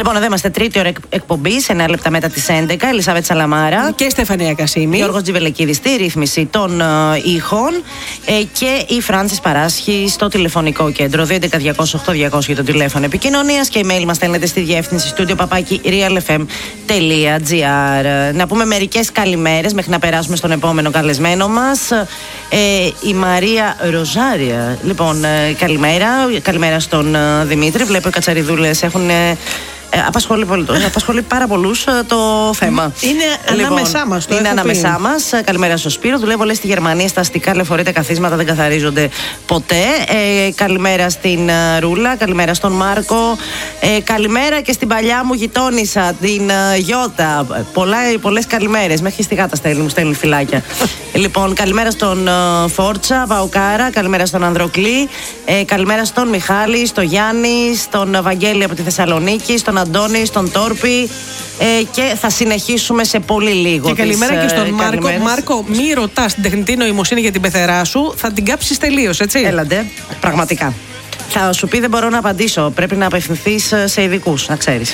Λοιπόν, εδώ είμαστε, τρίτη ώρα εκπομπή, 9 λεπτά μετά τις 11. Ελισάβετ Σαλαμάρα και Στεφανία Κασίμη. Γιώργος Τζιβελεκίδης στη ρύθμιση των ήχων και η Φράνσις Παράσχη στο τηλεφωνικό κέντρο. 211-208-200 για το τηλέφωνο επικοινωνίας και email μας στέλνετε στη διεύθυνση studio@realfm.gr. Να πούμε μερικές καλημέρες μέχρι να περάσουμε στον επόμενο καλεσμένο μας. Η Μαρία Ροζάρια. Λοιπόν, καλημέρα στον Δημήτρη. Βλέπω οι κατσαριδούλες έχουν απασχολεί πάρα πολλούς το θέμα. Είναι ανάμεσά μας. Είναι ανάμεσά μας. Καλημέρα στο Σπύρο. Δουλεύω, λέει, στη Γερμανία στα αστικά λεωφορεία, καθίσματα δεν καθαρίζονται ποτέ. Καλημέρα στην Ρούλα. Καλημέρα στον Μάρκο. Καλημέρα και στην παλιά μου γειτόνισσα, την Γιώτα. Πολλές καλημέρες. Μέχρι στη γάτα μου στέλνει φυλάκια. Λοιπόν, καλημέρα στον Φόρτσα, Βαουκάρα. Καλημέρα στον Ανδροκλή. Καλημέρα στον Μιχάλη, στον Γιάννη, στον Βαγγέλη από τη Θεσσαλονίκη, στον Αντώνη, στον Τόρπη και θα συνεχίσουμε σε πολύ λίγο. Και καλημέρα και στον Μάρκο. Μάρκο, μη ρωτάς την τεχνητή νοημοσύνη για την πεθερά σου, θα την κάψεις τελείως, έτσι. Έλαντε, πραγματικά. Θα σου πει δεν μπορώ να απαντήσω, πρέπει να απευθυνθείς σε ειδικούς, να ξέρεις.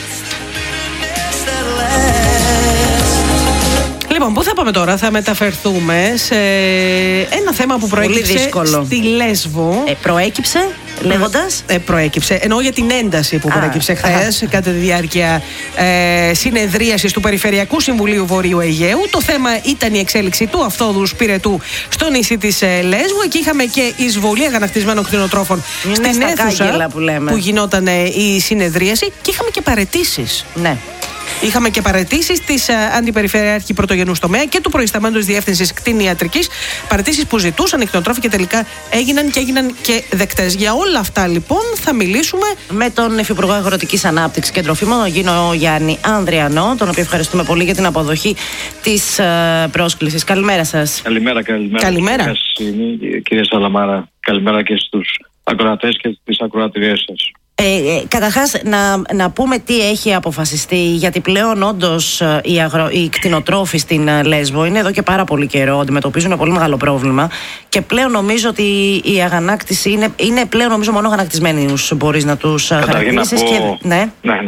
Λοιπόν, πού θα πάμε τώρα? Θα μεταφερθούμε σε ένα θέμα που προέκυψε στη Λέσβο. Προέκυψε, λέγοντας. Προέκυψε. Εννοώ για την ένταση που προέκυψε χθες κατά τη διάρκεια συνεδρίασης του Περιφερειακού Συμβουλίου Βορείου Αιγαίου. Το θέμα ήταν η εξέλιξη του αυθόδου σπυρετού στο νησί της Λέσβου. Εκεί είχαμε και εισβολή αγανακτισμένων κτηνοτρόφων στην αίθουσα που γινόταν η συνεδρίαση και είχαμε και παραιτήσεις. Ναι. Είχαμε και παραιτήσεις της Αντιπεριφερειάρχη Πρωτογενούς τομέα και του προϊσταμένου Διεύθυνσης Κτηνιατρικής. Παραιτήσεις που ζητούσαν οι κτηνοτρόφοι και τελικά έγιναν και δεκτές. Για όλα αυτά, λοιπόν, θα μιλήσουμε με τον Υφυπουργό Αγροτικής Ανάπτυξης και Τροφίμων, τον κύριο Γιάννη Ανδριανό, τον οποίο ευχαριστούμε πολύ για την αποδοχή της πρόσκλησης. Καλημέρα σας. Καλημέρα. Κυρία Σαλαμάρα, καλημέρα και στους ακροατές και στις ακροατριές σας. Καταρχάς να πούμε τι έχει αποφασιστεί, γιατί πλέον όντως οι κτηνοτρόφοι στην Λέσβο είναι εδώ και πάρα πολύ καιρό, αντιμετωπίζουν ένα πολύ μεγάλο πρόβλημα και πλέον νομίζω ότι η αγανάκτηση είναι πλέον νομίζω μόνο αγανακτισμένους μπορείς να τους χαρακτηρίσεις. Ναι.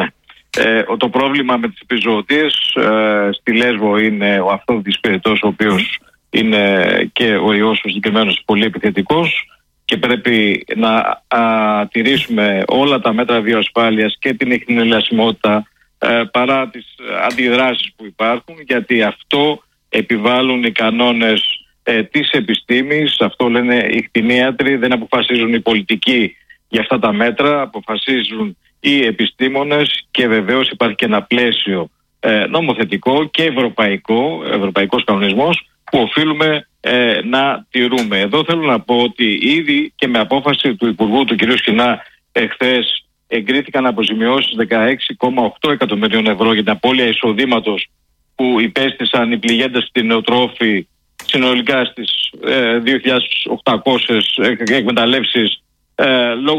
Το πρόβλημα με τις επιζωοτίες στη Λέσβο είναι ο αυθόδης πυρετός, ο οποίος είναι και ο ιός ο συγκεκριμένος πολύ επιθετικός. Και πρέπει να τηρήσουμε όλα τα μέτρα βιοασφάλειας και την ιχνηλασιμότητα παρά τις αντιδράσεις που υπάρχουν, γιατί αυτό επιβάλλουν οι κανόνες της επιστήμης, αυτό λένε οι κτηνίατροι, δεν αποφασίζουν οι πολιτικοί για αυτά τα μέτρα, αποφασίζουν οι επιστήμονες και βεβαίως υπάρχει και ένα πλαίσιο νομοθετικό και ευρωπαϊκός κανονισμός που οφείλουμε να τηρούμε. Εδώ θέλω να πω ότι ήδη και με απόφαση του Υπουργού του κ. Σκινά εχθές εγκρίθηκαν αποζημιώσεις 16,8 εκατομμυρίων ευρώ για την απώλεια εισοδήματος που υπέστησαν οι πληγέντες κτηνοτρόφοι συνολικά στις 2.800 εκμεταλλεύσεις λόγω